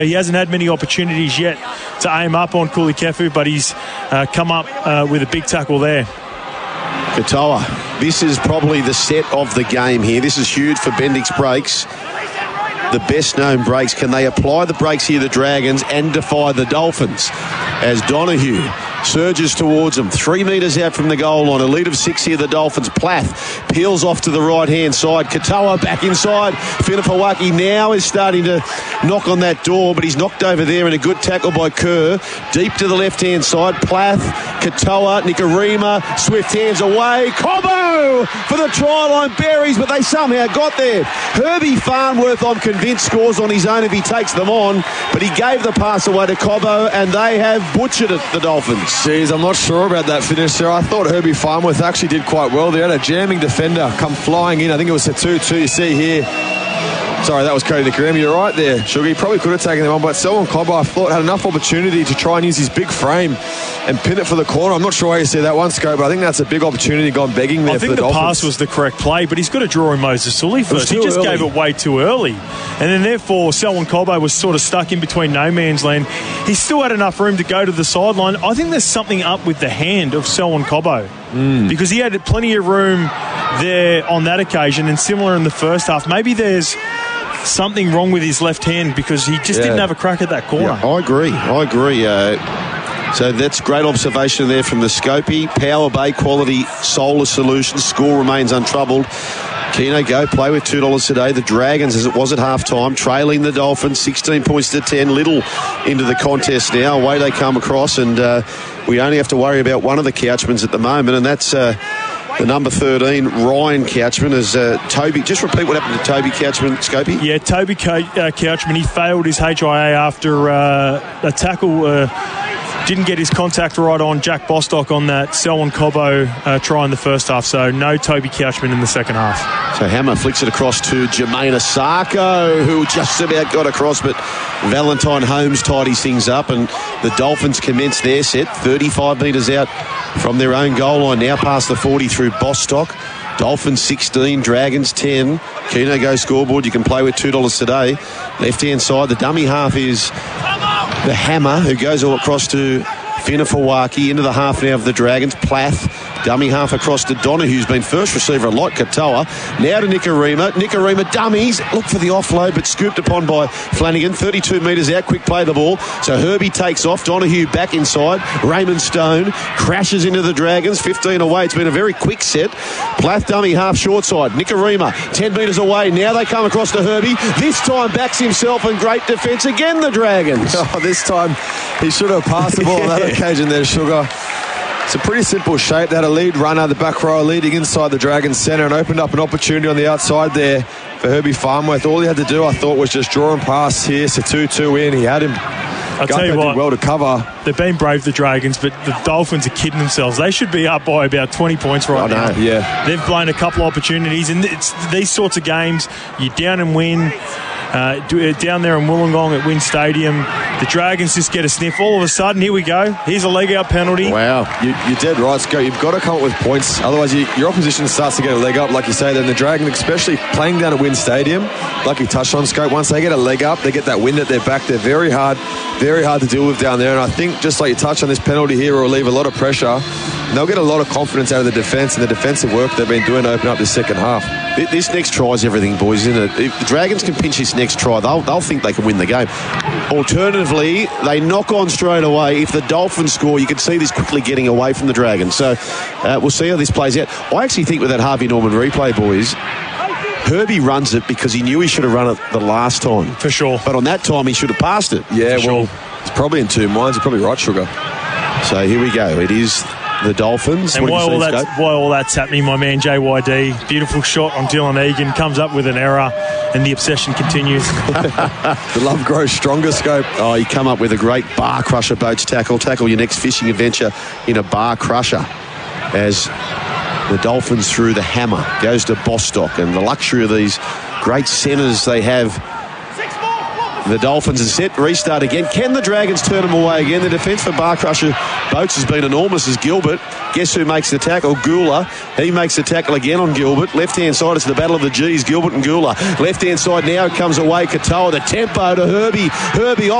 He hasn't had many opportunities yet to aim up on Kulikefu, but he's come up with a big tackle there. Katoa, this is probably the set of the game here. This is huge for Bendix Brakes. The best known brakes. Can they apply the brakes here, the Dragons, and defy the Dolphins? As Donahue surges towards them, 3 metres out from the goal line. A lead of 6 here, the Dolphins. Plath peels off to the right-hand side. Katoa back inside. Finifawaki now is starting to knock on that door, but he's knocked over there, and a good tackle by Kerr. Deep to the left-hand side. Plath, Katoa, Nikarima, swift hands away. Cobbo for the try line. Berries, but they somehow got there. Herbie Farnworth, I'm convinced, scores on his own if he takes them on, but he gave the pass away to Cobbo, and they have butchered it, the Dolphins. Jeez, I'm not sure about that finish there. I thought Herbie Farnworth actually did quite well. They had a jamming defender come flying in. I think it was a 2-2 you see here. Sorry, that was Cody Nikarima. You're right there, Sugar. He probably could have taken them on, but Selwyn Cobbo, I thought, had enough opportunity to try and use his big frame and pin it for the corner. I'm not sure how you see that one, Scope, but I think that's a big opportunity gone begging there for the Dolphins. I think the pass was the correct play, but he's got to draw in Moses Sully first. He just gave it way too early. And then, therefore, Selwyn Cobbo was sort of stuck in between no man's land. He still had enough room to go to the sideline. I think there's something up with the hand of Selwyn Cobbo because he had plenty of room there on that occasion, and similar in the first half. Maybe there's something wrong with his left hand because he just didn't have a crack at that corner. Yeah, I agree. So that's great observation there from the Scopey. Power Bay quality solar solutions. Score remains untroubled. Keno go play with $2 today. The Dragons, as it was at half-time, trailing the Dolphins 16 points to 10. Little into the contest now. Away they come across, and we only have to worry about one of the Couchmans at the moment, and that's the number 13, Ryan Couchman. As Toby, just repeat what happened to Toby Couchman, Scopey. Yeah, Toby Couchman, he failed his HIA after a tackle. Didn't get his contact right on Jack Bostock on that Selwyn Cobbo try in the first half. So no Toby Couchman in the second half. So Hammer flicks it across to Jermaine Asako, who just about got across, but Valentine Holmes tidies things up, and the Dolphins commence their set 35 metres out from their own goal line, now past the 40 through Bostock. Dolphins 16, Dragons 10. Keno go scoreboard. You can play with $2 today. Left-hand side, the dummy half is the Hammer, who goes all across to Finifawaki into the half now of the Dragons. Plath, dummy half across to Donahue, who's been first receiver a lot. Katoa, now to Nikarima. Nikarima dummies, look for the offload, but scooped upon by Flanagan. 32 metres out, quick play the ball. So Herbie takes off. Donahue back inside. Raymond Stone crashes into the Dragons. 15 away. It's been a very quick set. Plath dummy half short side. Nikarima 10 metres away. Now they come across to Herbie. This time backs himself, and great defence again, the Dragons. Oh, this time he should have passed the ball on that occasion there, Sugar. It's a pretty simple shape. They had a lead runner, the back row leading inside the Dragons centre, and opened up an opportunity on the outside there for Herbie Farnworth. All he had to do, I thought, was just draw and pass here. So 2-2 in. He had him. I'll tell you what, did well to cover. They've been brave, the Dragons, but the Dolphins are kidding themselves. They should be up by about 20 points right now. Yeah. They've blown a couple of opportunities, and it's these sorts of games, you're down and win. Down there in Wollongong at Wynn Stadium, the Dragons just get a sniff. All of a sudden, here we go. Here's a leg out penalty. Wow, you're dead right, Scott. You've got to come up with points. Otherwise, your opposition starts to get a leg up, like you say. Then the Dragons, especially playing down at Wynn Stadium, like you touched on, Scott, once they get a leg up, they get that wind at their back. They're very hard to deal with down there. And I think, just like you touched on, this penalty here will relieve a lot of pressure. And they'll get a lot of confidence out of the defence and the defensive work they've been doing to open up this second half. This next try is everything, boys, isn't it? If the Dragons can pinch this next try, they'll think they can win the game. Alternatively, they knock on straight away. If the Dolphins score, you can see this quickly getting away from the Dragons. So we'll see how this plays out. I actually think with that Harvey Norman replay, boys, Herbie runs it because he knew he should have run it the last time. For sure. But on that time, he should have passed it. Yeah, well, it's probably in two minds. You're probably right, Sugar. So here we go. It is the Dolphins. And while all that's happening, my man JYD, beautiful shot on Dylan Egan, comes up with an error, and the obsession continues. The love grows stronger, Scope. Oh, you come up with a great bar crusher boats tackle. Tackle your next fishing adventure in a bar crusher. As the Dolphins through the Hammer goes to Bostock, and the luxury of these great centres they have The Dolphins are set. Restart again. Can the Dragons turn them away again? The defence for Bar Crusher Boats has been enormous as Gilbert. Guess who makes the tackle? Gula. He makes the tackle again on Gilbert. Left-hand side, it's the battle of the G's, Gilbert and Gula. Left-hand side now, it comes away Katoa. The tempo to Herbie. Herbie off.